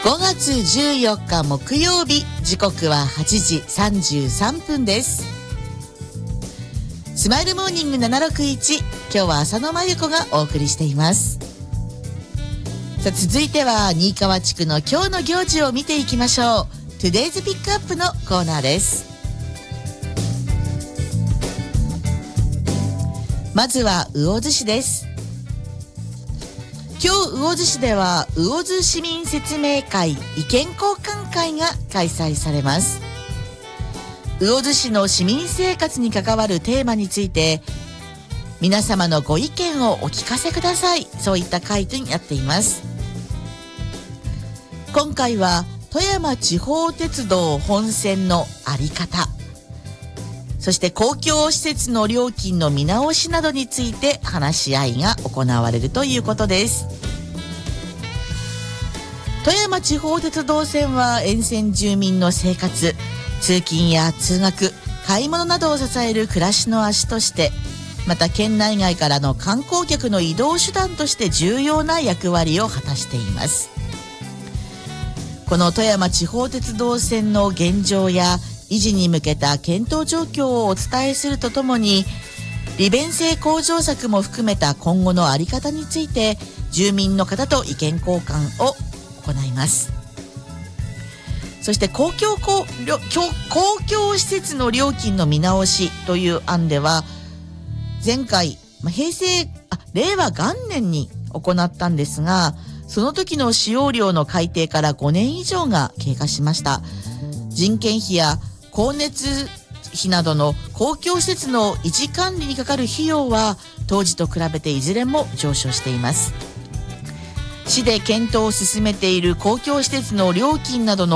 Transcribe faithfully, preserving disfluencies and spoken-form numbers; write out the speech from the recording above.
ごがつじゅうよっか木曜日、時刻ははちじさんじゅうさんぷんです。スマイルモーニングななろくいち、今日は浅野真由子がお送りしています。さあ、続いては新川地区の今日の行事を見ていきましょう。 Today's Pick Up のコーナーです。まずは魚津市です。今日魚津市では魚津市民説明会意見交換会が開催されます。魚津市の市民生活に関わるテーマについて皆様のご意見をお聞かせください。そういった会となっています。今回は富山地方鉄道本線のあり方、そして公共施設の料金の見直しなどについて話し合いが行われるということです。富山地方鉄道線は沿線住民の生活、通勤や通学、買い物などを支える暮らしの足として、また県内外からの観光客の移動手段として重要な役割を果たしています。この富山地方鉄道線の現状や維持に向けた検討状況をお伝えするとともに、利便性向上策も含めた今後の在り方について住民の方と意見交換を行います。そして公共、公共施設の料金の見直しという案では、前回平成あ令和元年に行ったんですが、その時の使用料の改定からごねん以上が経過しました。人件費や光熱費などの公共施設の維持管理にかかる費用は当時と比べていずれも上昇しています。市で検討を進めている公共施設の料金などの